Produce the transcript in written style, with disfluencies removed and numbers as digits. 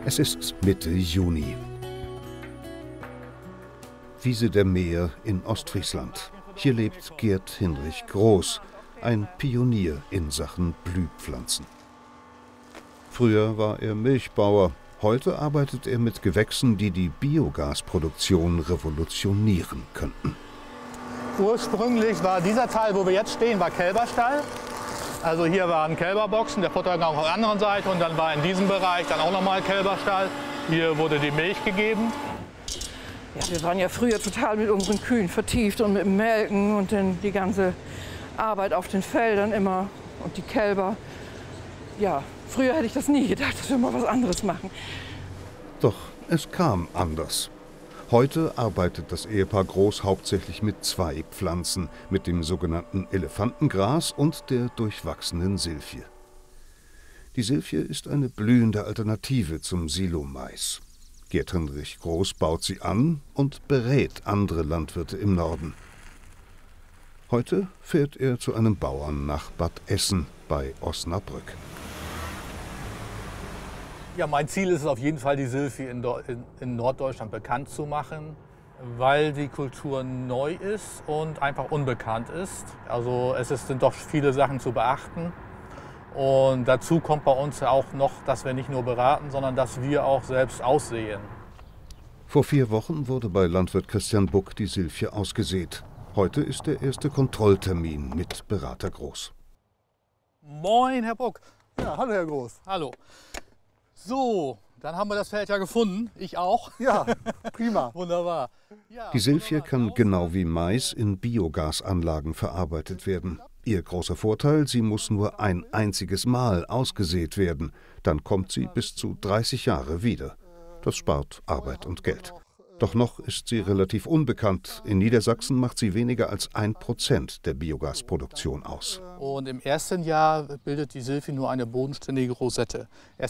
Es ist Mitte Juni. Wiese der Meer in Ostfriesland. Hier lebt Gerd Hinrich Groß, ein Pionier in Sachen Blühpflanzen. Früher war er Milchbauer, heute arbeitet er mit Gewächsen, die die Biogasproduktion revolutionieren könnten. Ursprünglich war dieser Teil, wo wir jetzt stehen, war Kälberstall. Also hier waren Kälberboxen, der Futtergang auf der anderen Seite und dann war in diesem Bereich dann auch nochmal Kälberstall. Hier wurde die Milch gegeben. Ja, wir waren ja früher total mit unseren Kühen vertieft und mit dem Melken und dann die ganze Arbeit auf den Feldern immer und die Kälber. Ja, früher hätte ich das nie gedacht, dass wir mal was anderes machen. Doch es kam anders. Heute arbeitet das Ehepaar Groß hauptsächlich mit zwei Pflanzen, mit dem sogenannten Elefantengras und der durchwachsenen Silphie. Die Silphie ist eine blühende Alternative zum Silomais. Gerd Hinrich Groß baut sie an und berät andere Landwirte im Norden. Heute fährt er zu einem Bauern nach Bad Essen bei Osnabrück. Ja, mein Ziel ist es auf jeden Fall, die Silphie in Norddeutschland bekannt zu machen, weil die Kultur neu ist und einfach unbekannt ist. Also sind doch viele Sachen zu beachten. Und dazu kommt bei uns ja auch noch, dass wir nicht nur beraten, sondern dass wir auch selbst aussehen. Vor 4 Wochen wurde bei Landwirt Christian Buck die Silphie ausgesät. Heute ist der erste Kontrolltermin mit Berater Groß. Moin, Herr Buck. Ja, hallo Herr Groß. Hallo. So, dann haben wir das Feld ja gefunden. Ich auch. Ja, prima. Wunderbar. Ja, Die Silphie kann genau wie Mais in Biogasanlagen verarbeitet werden. Ihr großer Vorteil, sie muss nur ein einziges Mal ausgesät werden. Dann kommt sie bis zu 30 Jahre wieder. Das spart Arbeit und Geld. Doch noch ist sie relativ unbekannt. In Niedersachsen macht sie weniger als 1% der Biogasproduktion aus. Und im ersten Jahr bildet die Silphie nur eine bodenständige Rosette.